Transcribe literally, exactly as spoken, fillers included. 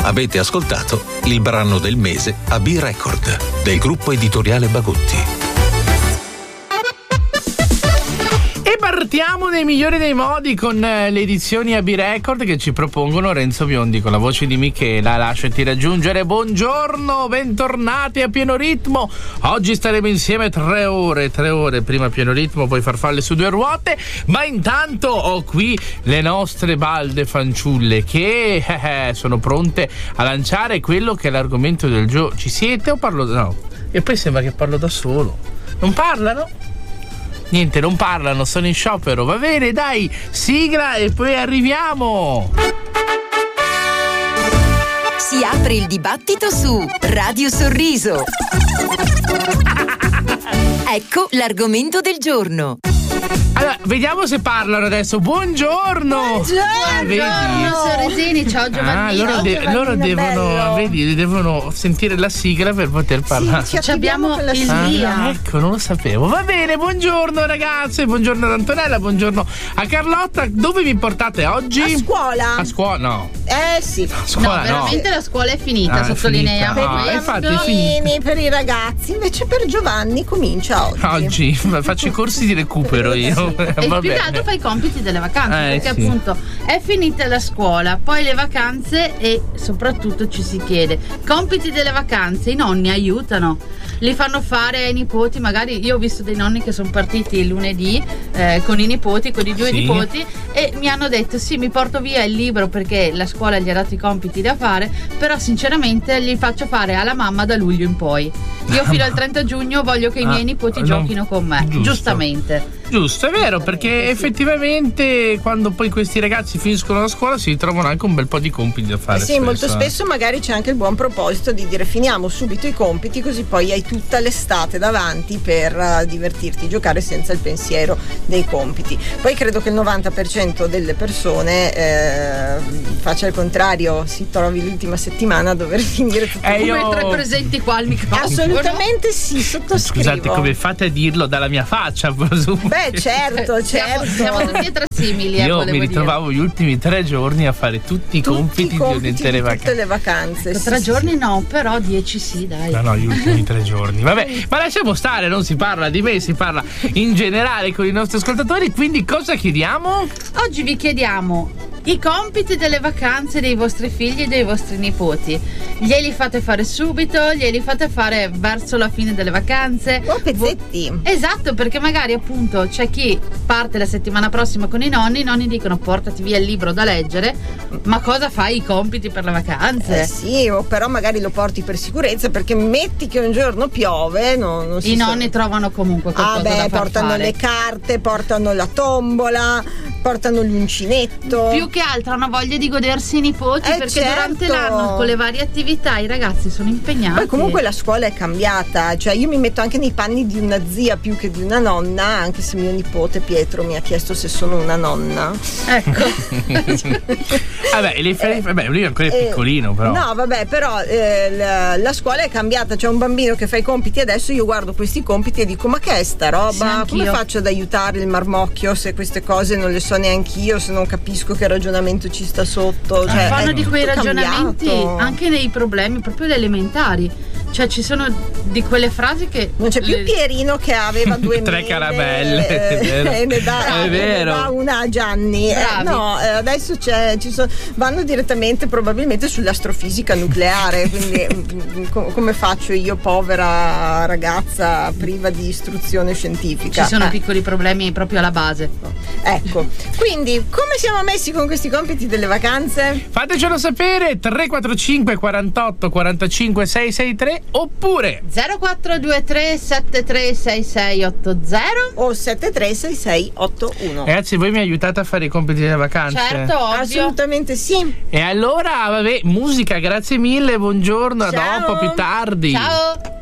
Avete ascoltato il brano del mese a B-Record del gruppo editoriale Bagotti. Partiamo nei migliori dei modi con le edizioni A B Record che ci propongono Renzo Biondi con la voce di Michela. Lasciati raggiungere. Buongiorno, bentornati a Pieno Ritmo. Oggi staremo insieme tre ore, tre ore prima Pieno Ritmo, poi farfalle su due ruote. Ma intanto ho qui le nostre balde fanciulle che eh, sono pronte a lanciare quello che è l'argomento del giorno. Ci siete o parlo? No. E poi sembra che parlo da solo. Non parlano? Niente, non parlano, sono in sciopero. Va bene, dai, sigla e poi arriviamo. Si apre il dibattito su Radio Sorriso. Ecco l'argomento del giorno. Allora, vediamo se parlano adesso. Buongiorno! Buongiorno! Buongiorno, Sorrisini, ciao Giovannina. Ah, loro, de- Giovannina, loro devono, vedi, devono sentire la sigla per poter parlare. Sì, ci abbiamo la sigla. Ah, ecco, non lo sapevo. Va bene, buongiorno ragazze, buongiorno ad Antonella, buongiorno a Carlotta. Dove vi portate oggi? A scuola. A scuola, no. Eh sì. A scuola, no, veramente no. la scuola è finita, Ah, è sottolineiamo. finita. Per Ah, i infatti è bambini, per i ragazzi, invece per Giovanni comincia oggi. Oggi faccio i corsi di recupero io. E Va più che bene. altro fai i compiti delle vacanze, Eh, perché sì. appunto è finita la scuola, poi le vacanze e soprattutto ci si chiede, compiti delle vacanze, i nonni aiutano? Li fanno fare ai nipoti, magari io ho visto dei nonni che sono partiti il lunedì eh, con i nipoti, con i due Sì. nipoti, e mi hanno detto sì, mi porto via il libro perché la scuola gli ha dato i compiti da fare, però sinceramente li faccio fare alla mamma da luglio in poi. Io fino al trenta giugno voglio che i miei Ah, nipoti non- giochino con me, giusto. giustamente. Giusto, è vero, perché effettivamente quando poi questi ragazzi finiscono la scuola si trovano anche un bel po' di compiti da fare. Eh sì, molto eh. spesso magari c'è anche il buon proposito di dire finiamo subito i compiti, così poi hai tutta l'estate davanti per uh, divertirti, giocare senza il pensiero dei compiti. Poi credo che il novanta per cento delle persone eh, faccia il contrario, si trovi l'ultima settimana a dover finire tutto. Eh, Come io- tre presenti qua al microfono. Assolutamente sì, sottoscrivo. Scusate, come fate a dirlo dalla mia faccia? presumo? Beh, certo, Siamo, certo. siamo tutti e tre simili. eh, Io volevo mi dire. ritrovavo gli ultimi tre giorni a fare tutti i Tutti compiti, i compiti di intere di tutte vacanze. le vacanze. sì, Tre sì, giorni sì. no, però dieci sì, dai. No, no, gli ultimi tre giorni. Vabbè, ma lasciamo stare, non si parla di me, si parla in generale con i nostri ascoltatori. Quindi cosa chiediamo? Oggi vi chiediamo i compiti delle vacanze dei vostri figli e dei vostri nipoti. Glieli fate fare subito? Glieli fate fare verso la fine delle vacanze? Oh, pezzetti. Esatto, perché magari appunto c'è chi parte la settimana prossima con i nonni, i nonni dicono portati via il libro da leggere, ma cosa fai i compiti per le vacanze? Eh sì, o però magari lo porti per sicurezza, perché metti che un giorno piove, non, non si I sa- nonni trovano comunque qualcosa Ah beh, da far portano fare. le carte, portano la tombola, portano l'uncinetto. Più che altro hanno voglia di godersi i nipoti, Eh, perché certo. durante l'anno con le varie attività i ragazzi sono impegnati. Poi comunque la scuola è cambiata, cioè io mi metto anche nei panni di una zia più che di una nonna, anche se mio nipote Pietro mi ha chiesto se sono una nonna. Ecco. Vabbè, le fai- vabbè, lui ancora è Eh, piccolino, però. No, vabbè, però eh, la, la scuola è cambiata, c'è un bambino che fa i compiti adesso, io guardo questi compiti e dico ma che è sta Sì, roba? anch'io. Come faccio ad aiutare il marmocchio se queste cose non le so neanch'io, se non capisco che ragionamento ci sta sotto? Cioè, Fanno è di quei tutto ragionamenti cambiato. anche nei problemi proprio elementari. Cioè ci sono di quelle frasi che Non c'è più le- Pierino che aveva due Tre mele, caramelle, è eh, vero. e ne dà, È e ne vero. dà una a Gianni. Eh, Bravi. no, eh, adesso c'è, ci sono, vanno direttamente probabilmente sull'astrofisica nucleare, quindi mm, co- come faccio io, povera ragazza priva di istruzione scientifica? ci sono Eh, piccoli problemi proprio alla base. Ecco, quindi come siamo messi con questi compiti delle vacanze? Fatecelo sapere, tre quattro cinque quarantotto quarantacinque sei sei tre oppure zero quattro due tre sette tre sei sei otto zero. O sette tre sei sei otto uno. ragazzi, voi mi aiutate a fare i compiti delle vacanze? Certo, ovvio. Assolutamente sì. E allora, vabbè, musica, grazie mille, buongiorno, a Ciao. dopo, più tardi. Ciao.